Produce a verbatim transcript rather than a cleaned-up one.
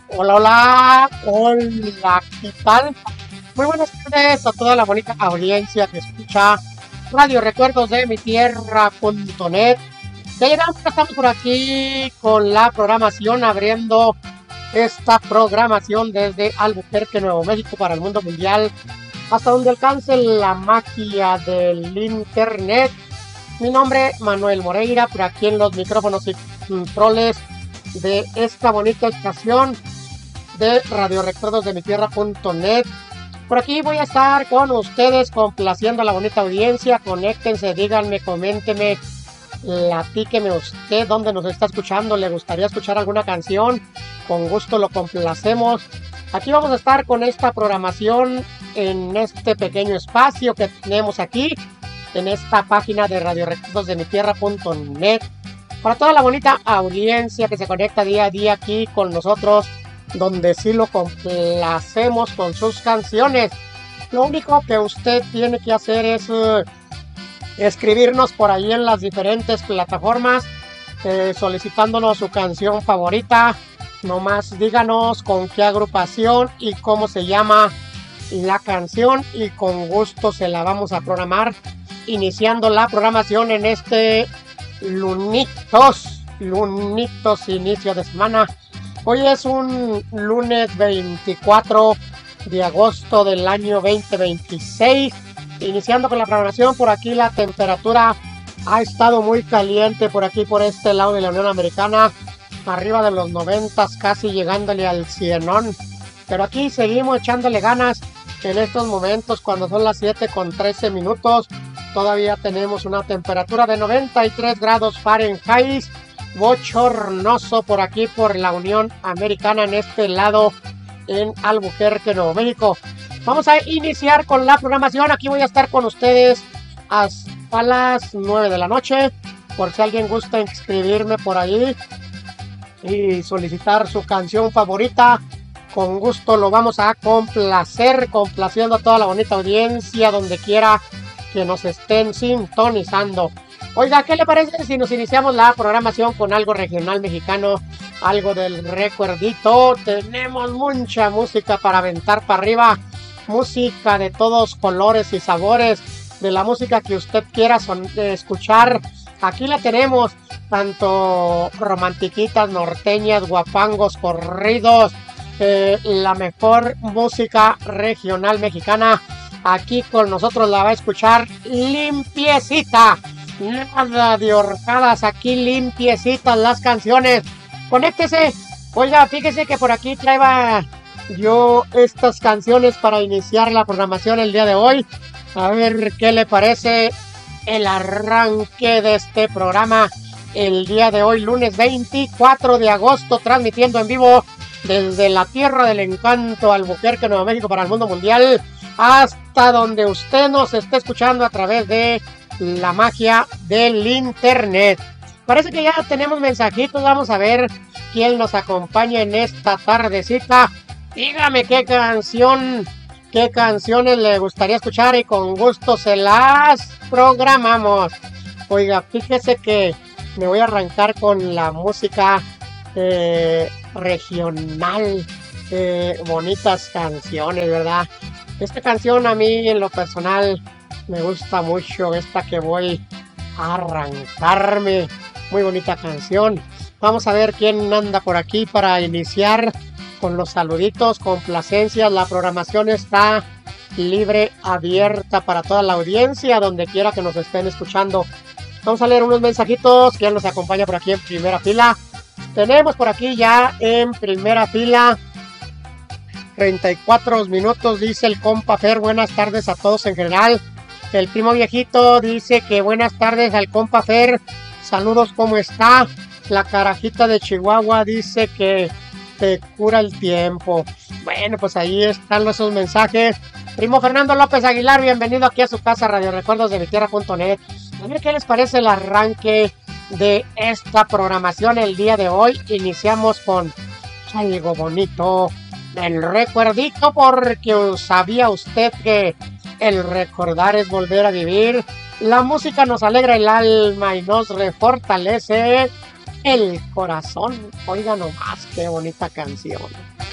Hola, hola, hola, ¿qué tal? Muy buenas tardes a toda la bonita audiencia que escucha Radio Recuerdos de mi tierra punto net. Ya llegamos, estamos por aquí con la programación, abriendo esta programación desde Albuquerque, Nuevo México, para el mundo mundial, hasta donde alcance la magia del internet. Mi nombre, Manuel Moreira, por aquí en los micrófonos y controles de esta bonita estación de Radio Recuerdos de mi tierra punto net. Por aquí voy a estar con ustedes complaciendo a la bonita audiencia. Conéctense, díganme, coméntenme, platíqueme usted dónde nos está escuchando. ¿Le gustaría escuchar alguna canción? Con gusto lo complacemos. Aquí vamos a estar con esta programación en este pequeño espacio que tenemos aquí, en esta página de Radio Recuerdos de mi tierra punto net. Para toda la bonita audiencia que se conecta día a día aquí con nosotros, donde sí lo complacemos con sus canciones. Lo único que usted tiene que hacer es uh, escribirnos por ahí en las diferentes plataformas, eh, solicitándonos su canción favorita. Nomás díganos con qué agrupación y cómo se llama la canción, y con gusto se la vamos a programar, iniciando la programación en este lunitos, lunitos inicio de semana. Hoy es un lunes veinticuatro de agosto del año veinte veintiséis, iniciando con la programación. Por aquí la temperatura ha estado muy caliente por aquí, por este lado de la Unión Americana, arriba de los noventas, casi llegándole al cienón. Pero aquí seguimos echándole ganas en estos momentos, cuando son las siete con trece minutos. Todavía tenemos una temperatura de noventa y tres grados Fahrenheit, bochornoso por aquí por la Unión Americana, en este lado en Albuquerque, Nuevo México. Vamos a iniciar con la programación. Aquí voy a estar con ustedes hasta las nueve de la noche, por si alguien gusta inscribirme por ahí y solicitar su canción favorita. Con gusto lo vamos a complacer, complaciendo a toda la bonita audiencia donde quiera que nos estén sintonizando. Oiga, ¿qué le parece si nos iniciamos la programación con algo regional mexicano, algo del recuerdito? Tenemos mucha música para aventar para arriba, música de todos colores y sabores, de la música que usted quiera son, eh, escuchar. Aquí la tenemos, tanto romantiquitas, norteñas, guapangos, corridos, eh, la mejor música regional mexicana. Aquí con nosotros la va a escuchar limpiecita. Nada de horcadas, aquí limpiecitas las canciones. Conéctese. Oiga, fíjese que por aquí traía yo estas canciones para iniciar la programación el día de hoy. A ver qué le parece el arranque de este programa el día de hoy, lunes veinticuatro de agosto, transmitiendo en vivo desde la tierra del encanto, Albuquerque, Nuevo México, para el mundo mundial, hasta donde usted nos esté escuchando a través de la magia del internet. Parece que ya tenemos mensajitos. Vamos a ver quién nos acompaña en esta tardecita. Dígame qué canción, qué canciones le gustaría escuchar y con gusto se las programamos. Oiga, fíjese que me voy a arrancar con la música eh, regional, eh, bonitas canciones, ¿verdad? Esta canción a mí en lo personal me gusta mucho, esta que voy a arrancarme. Muy bonita canción. Vamos a ver quién anda por aquí para iniciar con los saluditos, complacencias. La programación está libre, abierta para toda la audiencia, donde quiera que nos estén escuchando. Vamos a leer unos mensajitos. ¿Quién nos acompaña por aquí en primera fila? Tenemos por aquí ya en primera fila treinta y cuatro minutos, dice el compa Fer. Buenas tardes a todos en general. El primo viejito dice que buenas tardes al compa Fer. Saludos, ¿cómo está? La carajita de Chihuahua dice que te cura el tiempo. Bueno, pues ahí están esos mensajes. Primo Fernando López Aguilar, bienvenido aquí a su casa, Radio Recuerdos de mi tierra punto net. A ver qué les parece el arranque de esta programación el día de hoy. Iniciamos con algo bonito del recuerdito, porque sabía usted que el recordar es volver a vivir. La música nos alegra el alma y nos refortalece el corazón. Oiga nomás, qué bonita canción.